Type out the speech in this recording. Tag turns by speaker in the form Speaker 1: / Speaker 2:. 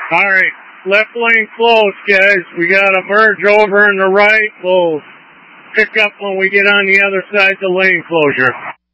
Speaker 1: Alright, left lane closed, guys. We got to merge over in the right. We'll pick up when we get on the other side of the lane closure.